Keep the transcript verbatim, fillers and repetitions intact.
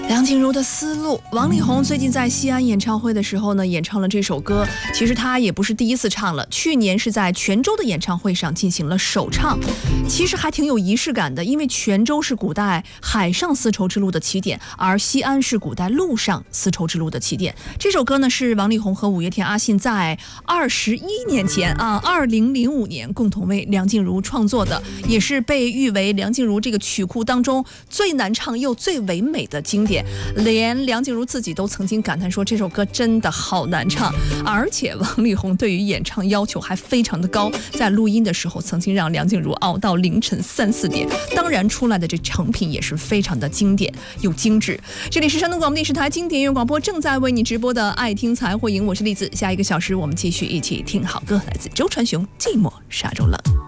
梁静茹的思路，王力宏最近在西安演唱会的时候呢，演唱了这首歌。其实他也不是第一次唱了，去年是在泉州的演唱会上进行了首唱，其实还挺有仪式感的，因为泉州是古代海上丝绸之路的起点，而西安是古代陆上丝绸之路的起点。这首歌呢是王力宏和五月天阿信在二十一年前啊，二零零五年共同为梁静茹创作的，也是被誉为梁静茹这个曲库当中最难唱又最唯美的经典。连梁静茹自己都曾经感叹说这首歌真的好难唱，而且王力宏对于演唱要求还非常的高，在录音的时候曾经让梁静茹熬到凌晨三四点，当然出来的这成品也是非常的经典又精致。这里是山东广播电视台经典音乐广播正在为你直播的爱听才会赢，我是栗子。下一个小时我们继续一起听好歌，来自周传雄《寂寞沙洲冷》。